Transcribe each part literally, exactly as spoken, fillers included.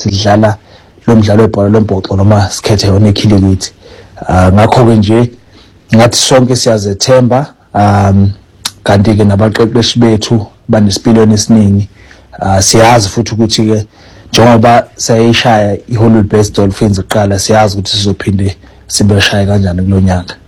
sidlala lo mdlalo webhola lombhoxo noma sikhethe yona ikhilikithi. Ngakho ke nje ngathi sonke siyazethemba um kanti ke nabaqeqeshi bethu banesipilweni esiningi. Siyazi futhi ukuthi ke njengoba sayishaya iHollywood Best Dolphins iqala, siyazi ukuthi sizophinde sibeshaya kanjani kulonyaka.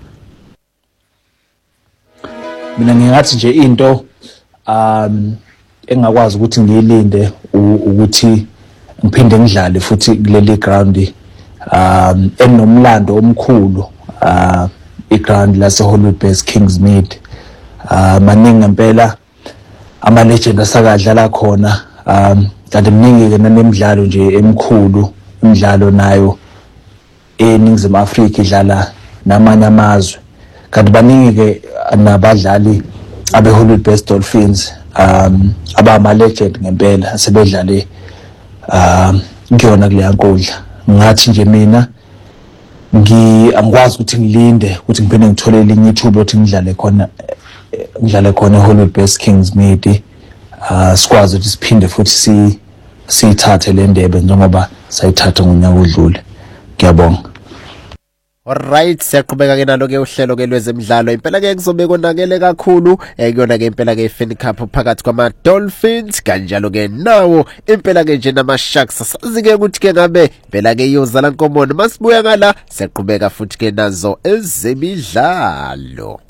Mina ngingathi nje into um engakwazi ukuthi ngiyilinde ukuthi ngiphinde ngidlale futhi kuleli ground um enomlando omkhulu uh iground lase Hollywood Best Kingsmead. Uh maningi ngempela ama legend asakadlala khona, um kanti mningi ke nanemidlalo nje emkhulu, imidlalo nayo eNingizimu Afrika idlala namanye amazwe. Kanti baningi ke nabadlali abe Hollywood Best Dolphins um abama legend ngempela asebedlale um ngiyona kule yankundla. Ngathi nje mina ngi angikwazi ukuthi ngilinde ukuthi ngiphinde ngithole elinye ithuba ukuthi ngidlale khona ngidlale khona eHollywood Best Kingsmead. Uh sikwazi ukuthi siphinde futhi si sithathe le ndebe njengoba sayithatha ngonyaka odlule. Ngiyabonga. Alright, siyaqhubeka ke nalo ke uhlelo ke lwezemidlalo. Impela ke kuzobe konakele kakhulu ekuyona ke impela ke iFin Cup phakathi kwama Dolphins kanjalo ke nawo impela ke nje nama Sharks. Sazi ke ukuthi ke ngabe impela ke iyozala nkomono masibuya ngala siyaqhubeka futhi ke nazo ezemidlalo.